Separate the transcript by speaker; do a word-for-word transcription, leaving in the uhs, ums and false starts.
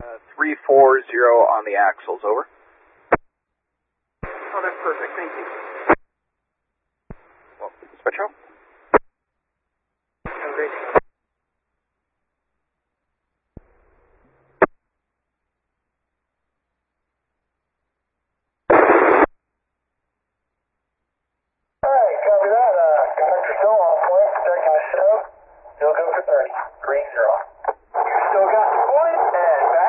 Speaker 1: Uh, three four zero on the axles, over.
Speaker 2: Oh, that's perfect, thank you.
Speaker 1: Well, switch out.
Speaker 2: Have a great day.
Speaker 3: Alright, copy that. Uh, conductor still on point, protecting the show. You'll go for thirty. Green zero.